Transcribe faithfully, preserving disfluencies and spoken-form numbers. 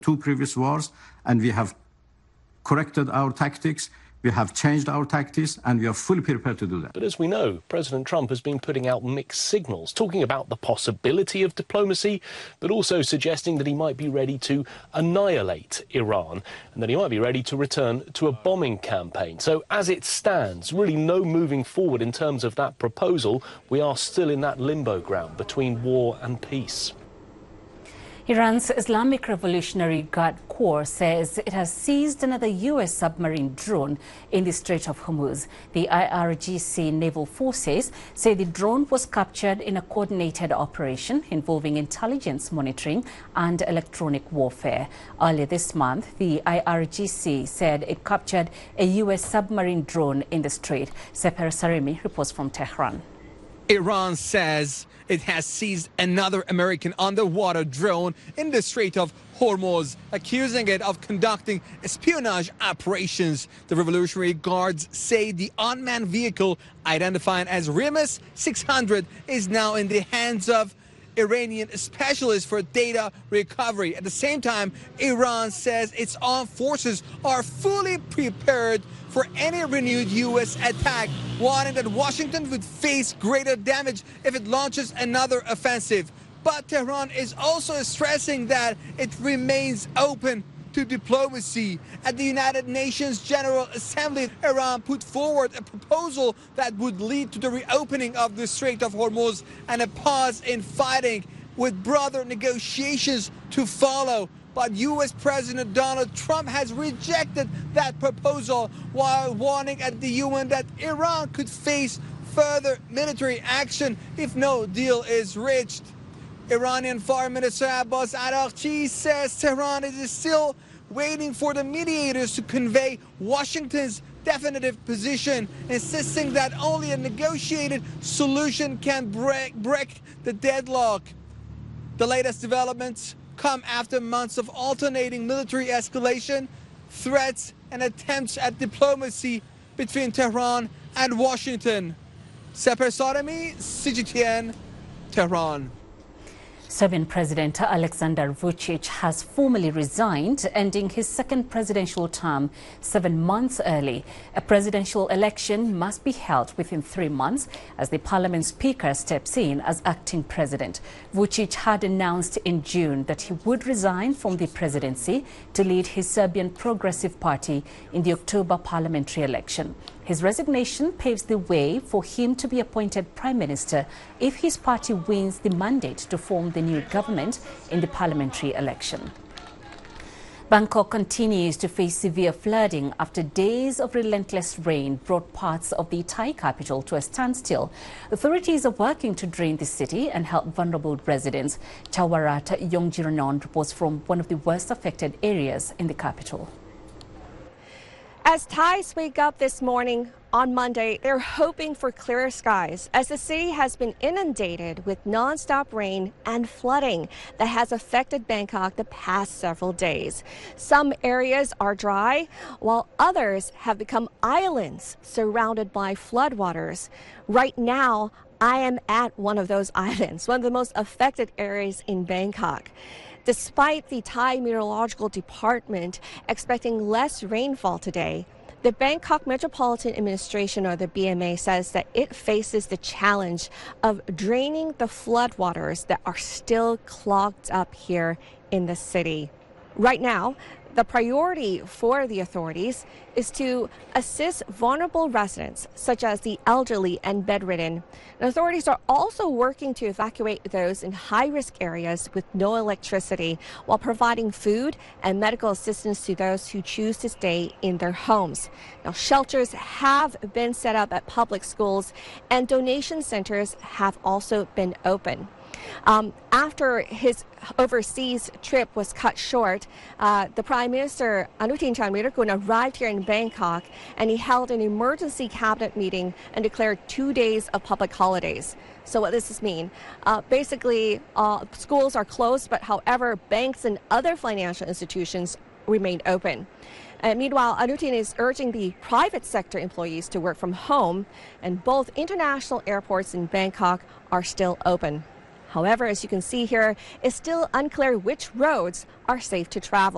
two previous wars, and we have corrected our tactics. We have changed our tactics, and we are fully prepared to do that. But as we know, President Trump has been putting out mixed signals, talking about the possibility of diplomacy, but also suggesting that he might be ready to annihilate Iran and that he might be ready to return to a bombing campaign. So as it stands, really no moving forward in terms of that proposal. We are still in that limbo ground between war and peace. Iran's Islamic Revolutionary Guard Corps says it has seized another U S submarine drone in the Strait of Hormuz. The I R G C naval forces say the drone was captured in a coordinated operation involving intelligence monitoring and electronic warfare. Earlier this month, the I R G C said it captured a U S submarine drone in the strait. Seper Saremi reports from Tehran. Iran says it has seized another American underwater drone in the Strait of Hormuz, accusing it of conducting espionage operations. The Revolutionary Guards say the unmanned vehicle, identified as Rimas six hundred, is now in the hands of Iranian specialists for data recovery. At the same time, Iran says its armed forces are fully prepared for any renewed U S attack, warning that Washington would face greater damage if it launches another offensive. But Tehran is also stressing that it remains open to diplomacy. At the United Nations General Assembly, Iran put forward a proposal that would lead to the reopening of the Strait of Hormuz and a pause in fighting, with broader negotiations to follow. But U S President Donald Trump has rejected that proposal while warning at the U N that Iran could face further military action if no deal is reached. Iranian Foreign Minister Abbas Araghchi says Tehran is still waiting for the mediators to convey Washington's definitive position, insisting that only a negotiated solution can break, break the deadlock. The latest developments come after months of alternating military escalation, threats, and attempts at diplomacy between Tehran and Washington. Seper Saremi, C G T N, Tehran. Serbian President Aleksandar Vučić has formally resigned, ending his second presidential term seven months early. A presidential election must be held within three months as the parliament speaker steps in as acting president. Vučić had announced in June that he would resign from the presidency to lead his Serbian Progressive Party in the October parliamentary election. His resignation paves the way for him to be appointed prime minister if his party wins the mandate to form the new government in the parliamentary election. Bangkok continues to face severe flooding after days of relentless rain brought parts of the Thai capital to a standstill. Authorities are working to drain the city and help vulnerable residents. Chawarat Yongjiranong reports from one of the worst affected areas in the capital. As Thais wake up this morning on Monday, they're hoping for clearer skies as the city has been inundated with non-stop rain and flooding that has affected Bangkok the past several days. Some areas are dry, while others have become islands surrounded by floodwaters. Right now, I am at one of those islands, one of the most affected areas in Bangkok. Despite the Thai Meteorological Department expecting less rainfall today, the Bangkok Metropolitan Administration, or the B M A, says that it faces the challenge of draining the floodwaters that are still clogged up here in the city. Right now, the priority for the authorities is to assist vulnerable residents, such as the elderly and bedridden. And authorities are also working to evacuate those in high-risk areas with no electricity, while providing food and medical assistance to those who choose to stay in their homes. Now, shelters have been set up at public schools, and donation centers have also been open. Um, after his overseas trip was cut short, uh, the Prime Minister Anutin Charnvirakul arrived here in Bangkok, and he held an emergency cabinet meeting and declared two days of public holidays. So what does this mean? Uh, basically, uh, schools are closed, but however, banks and other financial institutions remain open. Uh, meanwhile, Anutin is urging the private sector employees to work from home, and both international airports in Bangkok are still open. However, as you can see here, it's still unclear which roads are safe to travel.